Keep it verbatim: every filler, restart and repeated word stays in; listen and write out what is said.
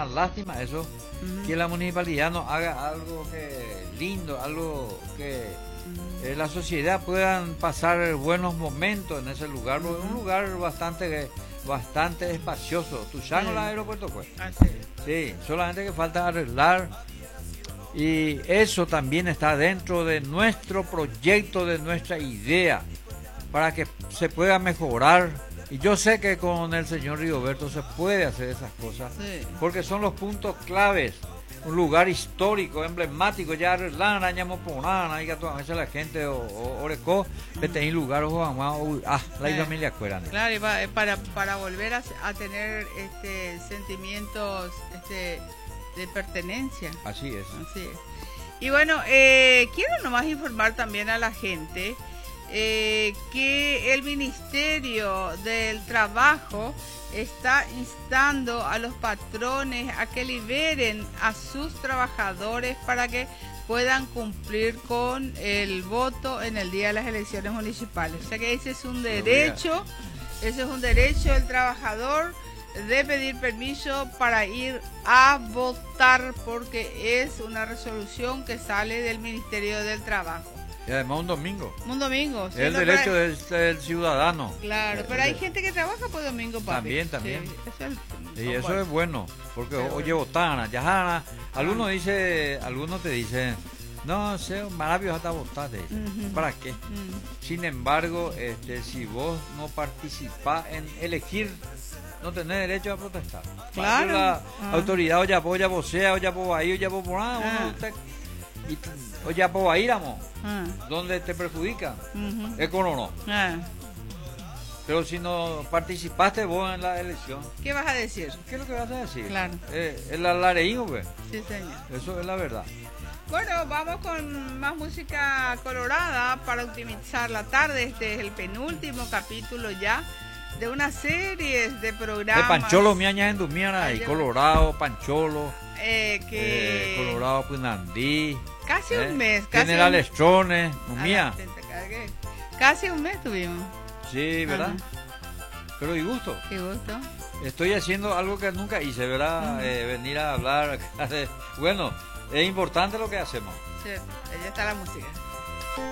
una lástima eso, uh-huh. que la municipalidad no haga algo que lindo, algo que uh-huh. eh, la sociedad puedan pasar buenos momentos en ese lugar, porque es uh-huh. un lugar bastante bastante espacioso. ¿Tú sabes sí. el aeropuerto pues? Ah, sí. Sí, solamente que falta arreglar. Y eso también está dentro de nuestro proyecto, de nuestra idea, para que se pueda mejorar. Y yo sé que con el señor Rigoberto se puede hacer esas cosas, sí. porque son los puntos claves. Un lugar histórico, emblemático, ya arreglan, añamos por nada, y que todas veces la gente orecó, que tenía lugar, ah, la eh, familia acuerdan. Claro, y va, para, para volver a, a tener este sentimientos este de pertenencia. Así es. Así es. Y bueno, eh, quiero nomás informar también a la gente eh, que el Ministerio del Trabajo está instando a los patrones a que liberen a sus trabajadores para que puedan cumplir con el voto en el día de las elecciones municipales. O sea que ese es un derecho, ese es un derecho del trabajador de pedir permiso para ir a votar, porque es una resolución que sale del Ministerio del Trabajo. Y además un domingo. Un domingo. Sí, el derecho para... del, del ciudadano. Claro, eh, pero hay gente que trabaja por domingo, papi. También, también. Sí, eso es, y eso bueno. es bueno, porque sí, oye, votan, ya, algunos dice, algunos te dicen, no sé, maravilloso hasta votar, uh-huh. ¿para qué? Uh-huh. Sin embargo, este, si vos no participás en elegir, no tenés derecho a protestar. Claro. La ah. autoridad o ya po, ya posea, o ya po ahí, o ya po por nada, ah. usted, y, o ya po ahí, amo, ah. donde te perjudica, uh-huh. es con o no. Ah. Pero si no participaste vos en la elección, ¿qué vas a decir? ¿Qué es lo que vas a decir? Claro. Eh, el alareísmo, pues. Sí, señor. Eso es la verdad. Bueno, vamos con más música colorada para optimizar la tarde. Este es el penúltimo capítulo ya de una serie de programas. De Pancholo, mi aña en Dumiana, y Colorado, Pancholo, eh, que... eh, Colorado, Punandí. Casi eh, un mes. Casi General un... Estrones, mía. Casi un mes tuvimos. Sí, ¿verdad? Ajá. Pero y gusto. Qué gusto. Estoy haciendo algo que nunca hice, ¿verdad? Uh-huh. Eh, venir a hablar. Bueno, es importante lo que hacemos. Sí, ahí está la música.